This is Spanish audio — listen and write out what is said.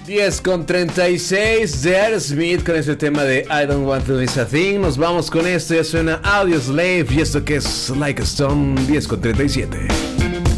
10:36 de Aerosmith con este tema de I Don't Want to Miss a Thing. Nos vamos con esto, ya suena Audioslave y esto que es Like a Stone. 10:37.